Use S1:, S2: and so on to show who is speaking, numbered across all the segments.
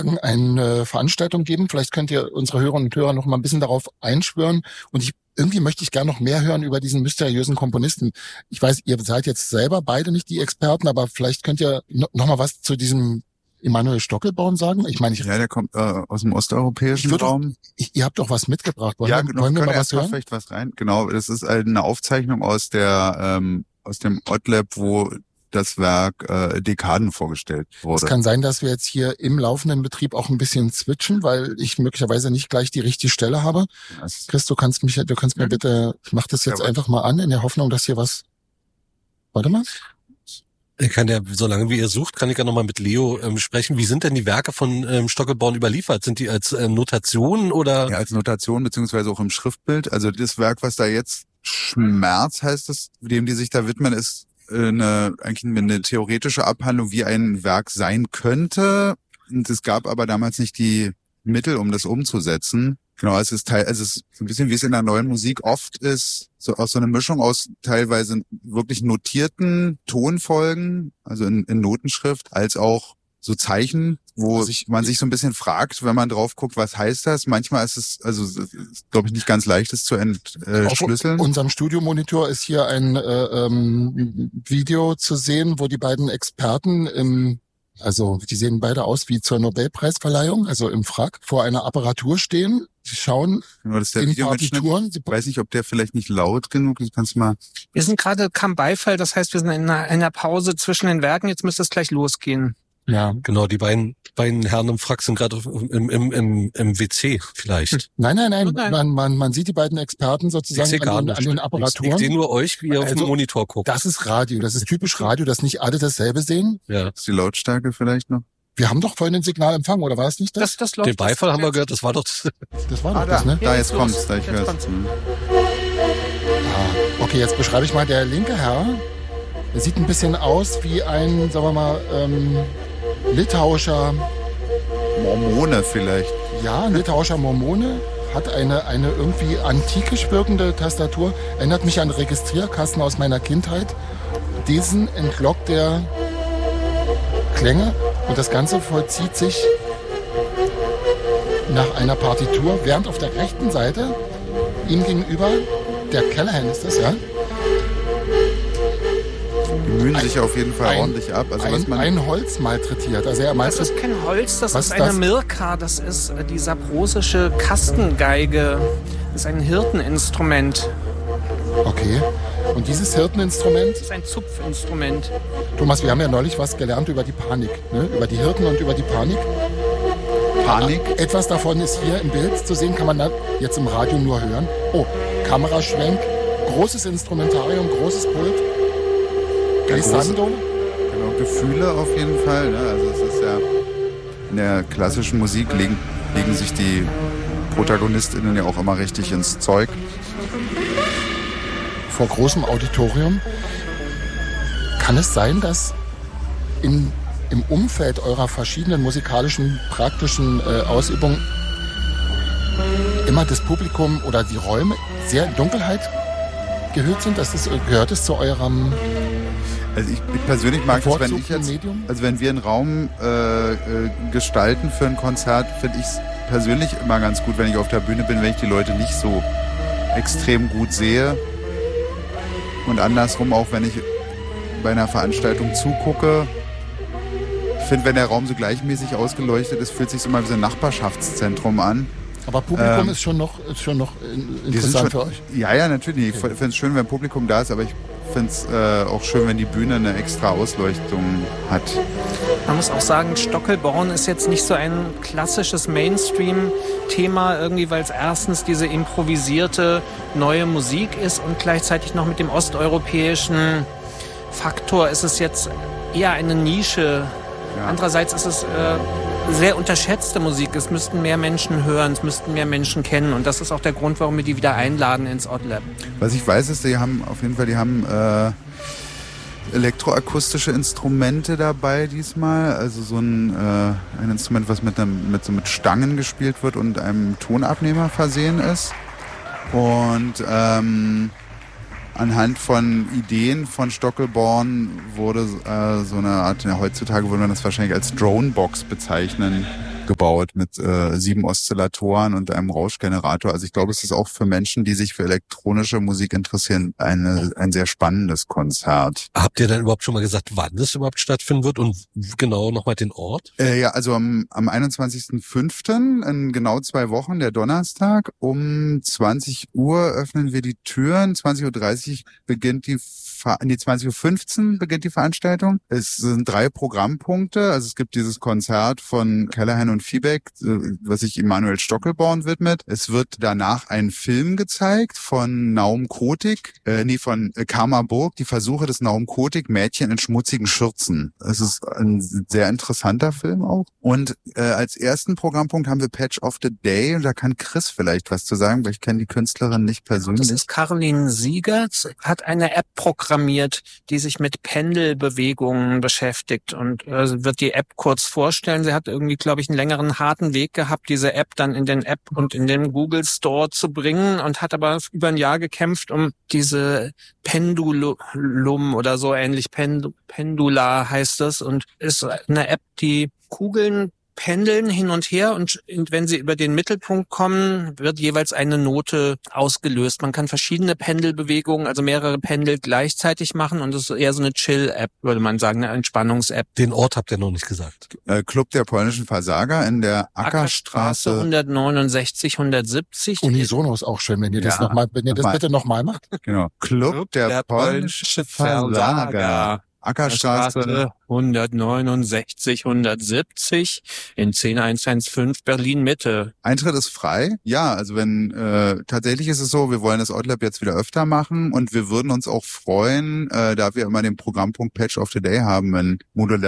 S1: Tagen eine Veranstaltung geben. Vielleicht könnt ihr unsere Hörerinnen und Hörer noch mal ein bisschen darauf einschwören. Und irgendwie möchte ich gerne noch mehr hören über diesen mysteriösen Komponisten. Ich weiß, ihr seid jetzt selber beide nicht die Experten, aber vielleicht könnt ihr noch mal was zu diesem Emanuel Stockelborn sagen? Ich meine,
S2: der kommt aus dem osteuropäischen Raum.
S1: Ihr habt doch was mitgebracht.
S2: Wollen wir mal was hören? Vielleicht was rein. Genau, das ist eine Aufzeichnung aus dem Odlab, wo das Werk Dekaden vorgestellt wurde.
S1: Es kann sein, dass wir jetzt hier im laufenden Betrieb auch ein bisschen switchen, weil ich möglicherweise nicht gleich die richtige Stelle habe. Chris, du kannst mir bitte, ich mach das jetzt einfach mal an, in der Hoffnung, dass hier was... Warte mal.
S3: Ich kann ja, solange wie ihr sucht, kann ich ja nochmal mit Leo sprechen. Wie sind denn die Werke von Stockelborn überliefert? Sind die als Notation oder?
S2: Ja, als Notation beziehungsweise auch im Schriftbild. Also das Werk, was da jetzt Schmerz heißt es, dem die sich da widmen, ist eigentlich eine theoretische Abhandlung, wie ein Werk sein könnte. Und es gab aber damals nicht die Mittel, um das umzusetzen. Genau, es ist so ein bisschen wie es in der neuen Musik oft ist, so aus so einer Mischung aus teilweise wirklich notierten Tonfolgen, also in Notenschrift, als auch so Zeichen, wo man sich so ein bisschen fragt, wenn man drauf guckt, was heißt das? Manchmal ist es, glaube ich, nicht ganz leicht, es zu entschlüsseln.
S1: Auf unserem Studiomonitor ist hier ein Video zu sehen, wo die beiden Experten die sehen beide aus wie zur Nobelpreisverleihung, also im Frack, vor einer Apparatur stehen. Sie schauen in Partituren.
S2: Ich weiß nicht, ob der vielleicht nicht laut genug ist. Kannst du mal...
S4: Wir sind gerade kam Beifall, das heißt, wir sind in einer Pause zwischen den Werken. Jetzt müsste es gleich losgehen.
S3: Ja, genau, die beiden Herren im Frack sind gerade im WC vielleicht.
S1: Nein. Man sieht die beiden Experten sozusagen an den Apparaturen.
S3: Ich sehe nur euch, wie ihr auf den Monitor guckt.
S1: Das ist Radio, das ist typisch Radio, dass nicht alle dasselbe sehen.
S3: Ja.
S2: Ist die Lautstärke vielleicht noch?
S1: Wir haben doch vorhin ein Signal empfangen, oder war das nicht das?
S3: Den Beifall haben wir gehört, das war doch das.
S1: Das war doch das, ne?
S2: Da, jetzt kommt's, da ich höre es.
S1: Okay, jetzt beschreibe ich mal, der linke Herr, der sieht ein bisschen aus wie ein, sagen wir mal, litauischer
S2: Mormone vielleicht.
S1: Ja, ein litauischer Mormone, hat eine irgendwie antikisch wirkende Tastatur, erinnert mich an Registrierkasten aus meiner Kindheit. Diesen entlockt der Klänge und das Ganze vollzieht sich nach einer Partitur, während auf der rechten Seite ihm gegenüber, der Callahan ist das, ja?
S2: Bemühen sich auf jeden Fall ordentlich ab. Also
S1: ein Holz malträtiert. Also
S4: das ist kein Holz, das ist eine Mirka. Das ist die saprosische Kastengeige. Das ist ein Hirteninstrument.
S1: Okay. Und dieses Hirteninstrument?
S4: Das ist ein Zupfinstrument.
S1: Thomas, wir haben ja neulich was gelernt über die Panik. Ne? Über die Hirten und über die Panik.
S2: Panik?
S1: Etwas davon ist hier im Bild zu sehen, kann man jetzt im Radio nur hören. Oh, Kameraschwenk, großes Instrumentarium, großes Pult.
S2: Glissando. Genau, Gefühle auf jeden Fall. Ne? Also es ist ja in der klassischen Musik legen sich die ProtagonistInnen ja auch immer richtig ins Zeug.
S1: Vor großem Auditorium. Kann es sein, dass im Umfeld eurer verschiedenen musikalischen, praktischen Ausübungen immer das Publikum oder die Räume sehr in Dunkelheit gehüllt sind? Gehört es zu eurem...
S2: Also ich persönlich mag es, wenn wir einen Raum gestalten für ein Konzert, finde ich es persönlich immer ganz gut, wenn ich auf der Bühne bin, wenn ich die Leute nicht so extrem gut sehe. Und andersrum auch, wenn ich bei einer Veranstaltung zugucke. Ich finde, wenn der Raum so gleichmäßig ausgeleuchtet ist, fühlt sich so mal wie so ein Nachbarschaftszentrum an.
S1: Aber Publikum ist schon noch interessant für euch?
S2: Ja, natürlich. Okay. Ich finde es schön, wenn Publikum da ist, aber ich finde es auch schön, wenn die Bühne eine extra Ausleuchtung hat.
S4: Man muss auch sagen, Stockelborn ist jetzt nicht so ein klassisches Mainstream-Thema irgendwie, weil es erstens diese improvisierte neue Musik ist und gleichzeitig noch mit dem osteuropäischen Faktor ist es jetzt eher eine Nische. Ja. Andererseits ist es sehr unterschätzte Musik. Es müssten mehr Menschen hören, es müssten mehr Menschen kennen. Und das ist auch der Grund, warum wir die wieder einladen ins Odlab.
S2: Was ich weiß, ist, die haben elektroakustische Instrumente dabei diesmal. Also so ein Instrument, was mit Stangen gespielt wird und einem Tonabnehmer versehen ist. Und anhand von Ideen von Stockelborn wurde so eine Art, heutzutage würde man das wahrscheinlich als Dronebox bezeichnen, gebaut mit 7 Oszillatoren und einem Rauschgenerator. Also ich glaube, es ist auch für Menschen, die sich für elektronische Musik interessieren, ein sehr spannendes Konzert.
S3: Habt ihr denn überhaupt schon mal gesagt, wann es überhaupt stattfinden wird und genau nochmal den Ort?
S2: Ja, also am 21.05. in genau 2 Wochen, der Donnerstag, um 20 Uhr öffnen wir die Türen. 20.30 Uhr beginnt 20.15 Uhr beginnt die Veranstaltung. Es sind 3 Programmpunkte. Also es gibt dieses Konzert von Callahan und Fiebeck, was sich Emanuel Stockelborn widmet. Es wird danach ein Film gezeigt von Naum Kotik, von Karma Burg, die Versuche des Naum Kotik, Mädchen in schmutzigen Schürzen. Es ist ein sehr interessanter Film auch. Und als ersten Programmpunkt haben wir Patch of the Day. Und da kann Chris vielleicht was zu sagen, weil ich kenne die Künstlerin nicht persönlich.
S4: Das ist Caroline Siegert, hat eine App programmiert, die sich mit Pendelbewegungen beschäftigt und wird die App kurz vorstellen. Sie hat irgendwie, glaube ich, einen längeren, harten Weg gehabt, diese App dann in den App und in den Google Store zu bringen und hat aber über ein Jahr gekämpft, um diese Pendulum oder so ähnlich, Pendula heißt das, und ist eine App, die Kugeln pendeln hin und her und wenn sie über den Mittelpunkt kommen, wird jeweils eine Note ausgelöst. Man kann verschiedene Pendelbewegungen, also mehrere Pendel gleichzeitig machen und es ist eher so eine Chill-App, würde man sagen, eine Entspannungs-App.
S3: Den Ort habt ihr noch nicht gesagt.
S2: Club der polnischen Versager in der Ackerstraße
S4: 169, 170.
S1: Unisono ist auch schön, wenn ihr das bitte nochmal macht.
S2: Genau. Club der polnische Versager. Ackerstraße
S4: 169, 170 in 10115 Berlin Mitte.
S2: Eintritt ist frei. Ja, also wenn tatsächlich ist es so, wir wollen das Outlab jetzt wieder öfter machen und wir würden uns auch freuen, da wir immer den Programmpunkt Patch of the Day haben, wenn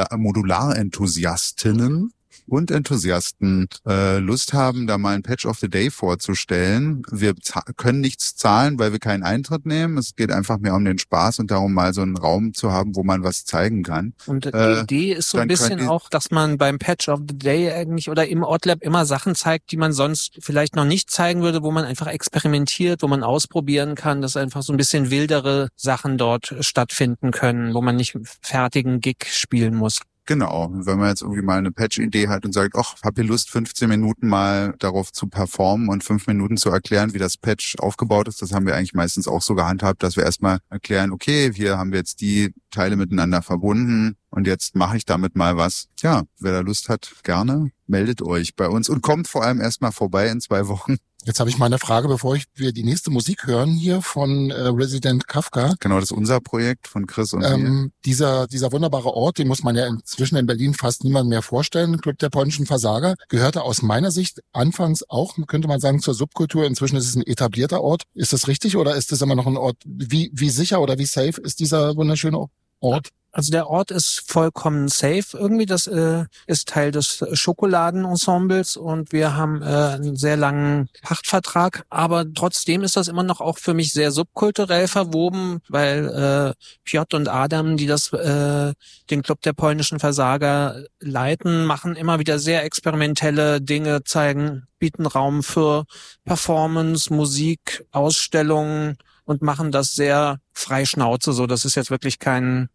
S2: Modular-Enthusiastinnen und Enthusiasten Lust haben, da mal ein Patch of the Day vorzustellen. Wir können nichts zahlen, weil wir keinen Eintritt nehmen. Es geht einfach mehr um den Spaß und darum, mal so einen Raum zu haben, wo man was zeigen kann.
S4: Und die Idee ist so ein bisschen auch, dass man beim Patch of the Day eigentlich oder im Outlab immer Sachen zeigt, die man sonst vielleicht noch nicht zeigen würde, wo man einfach experimentiert, wo man ausprobieren kann, dass einfach so ein bisschen wildere Sachen dort stattfinden können, wo man nicht fertigen Gig spielen muss.
S2: Genau, wenn man jetzt irgendwie mal eine Patch-Idee hat und sagt, ach, habt ihr Lust, 15 Minuten mal darauf zu performen und 5 Minuten zu erklären, wie das Patch aufgebaut ist, das haben wir eigentlich meistens auch so gehandhabt, dass wir erstmal erklären, okay, hier haben wir jetzt die Teile miteinander verbunden und jetzt mache ich damit mal was. Ja, wer da Lust hat, gerne meldet euch bei uns und kommt vor allem erstmal vorbei in 2 Wochen.
S1: Jetzt habe ich mal eine Frage, bevor wir die nächste Musik hören hier von Resident Kafka.
S2: Genau, das ist unser Projekt von Chris und mir.
S1: Dieser wunderbare Ort, den muss man ja inzwischen in Berlin fast niemand mehr vorstellen. Club der polnischen Versager gehörte aus meiner Sicht anfangs auch, könnte man sagen, zur Subkultur. Inzwischen ist es ein etablierter Ort. Ist das richtig oder ist das immer noch ein Ort? Wie sicher oder wie safe ist dieser wunderschöne Ort?
S4: Also der Ort ist vollkommen safe irgendwie. Das ist Teil des Schokoladenensembles und wir haben einen sehr langen Pachtvertrag. Aber trotzdem ist das immer noch auch für mich sehr subkulturell verwoben, weil Piotr und Adam, die den Club der polnischen Versager leiten, machen immer wieder sehr experimentelle Dinge, bieten Raum für Performance, Musik, Ausstellungen und machen das sehr frei Schnauze. So, das ist jetzt wirklich kein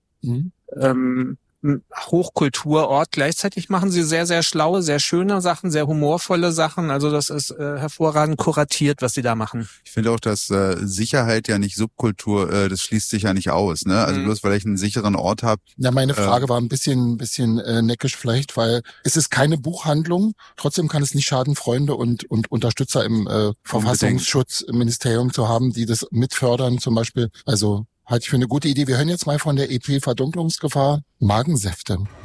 S4: Hochkulturort. Gleichzeitig machen sie sehr, sehr schlaue, sehr schöne Sachen, sehr humorvolle Sachen. Also das ist hervorragend kuratiert, was sie da machen.
S2: Ich finde auch, dass Sicherheit ja nicht Subkultur, das schließt sich ja nicht aus. Ne? Also bloß weil ich einen sicheren Ort habe.
S1: Ja, meine Frage war ein bisschen neckisch vielleicht, weil es ist keine Buchhandlung. Trotzdem kann es nicht schaden, Freunde und Unterstützer im Verfassungsschutz im Ministerium zu haben, die das mitfördern zum Beispiel. Also halte ich für eine gute Idee. Wir hören jetzt mal von der EP Verdunklungsgefahr Magensäfte.